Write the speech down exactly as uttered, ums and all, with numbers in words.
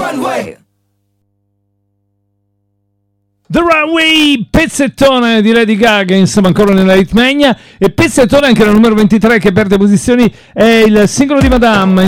Runway. The Runway, pezzettone di Lady Gaga, insomma ancora nella Hitmania, e pezzettone anche la numero ventitré che perde posizioni, è il singolo di Madame,